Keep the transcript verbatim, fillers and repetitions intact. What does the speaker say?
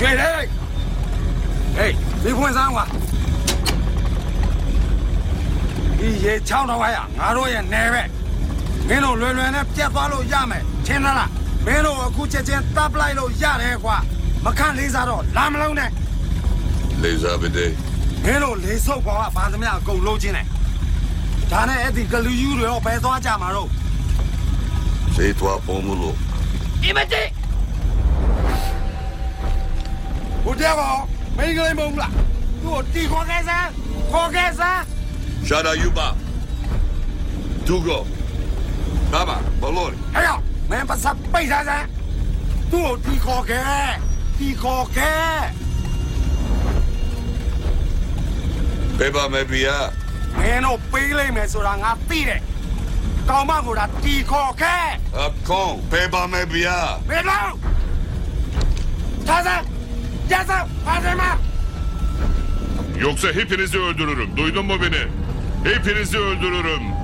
ရွှေလေးဟေးဒီဖွင့်စမ်းကွာဒီရေချောင်းတော့ရငါတို့ရဲ့နယ်ပဲမင်းတို့လွယ်လွယ်နဲ့ပြတ်သွားလို့ရမယ်ချင်းလားလားမင်းတို့အခုချက်ချင်းတပ်လိုက်လို့ရတယ်ကွာမခန့်လေးစားတော့လာမလုံးနဲ့လေးစားပဲတဲ့မင်းတို့လေးဆုပ်ပေါ်ကဘာသမျှအကုန်လုံးချင်းတယ်ဒါနဲ့အဲ့ဒီကလူယူတွေတော့ဘယ်သွားကြမှာတော့စေးသွားပုံမလို့အမတိဘုရားကောမင်းကလေးမဟုတ်လားသူ့တီခေါ်ခဲ့စမ်းခေါ်ခဲ့စမ်းရှာတာယူပါသူကဘာပါဘလို့ဟဲ့မင်းပတ်စပ်ပိတ်စမ်းသူ့တီခေါ်ခဲ့တီခေါ်ခဲ့ဘေဘာမေဘီယာမင်းတို့ပေးလိုက်မယ်ဆိုတာငါသိတယ်ကောင်မကတီခေါ်ခဲ့အကောင်ဘေဘာမေဘီယာမင်းတို့သာသာYazı, Fazema! Yoksa hepinizi öldürürüm. Duydun mu beni? Hepinizi öldürürüm.